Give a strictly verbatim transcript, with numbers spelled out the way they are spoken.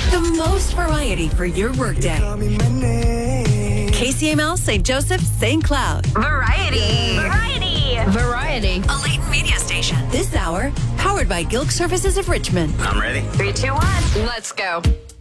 The most variety for your workday. K C M L, Saint Joseph, Saint Cloud. Variety. Variety. Variety. A Leighton media station. This hour, powered by Gilk Services of Richmond. I'm ready. Three, two, one. Let's go.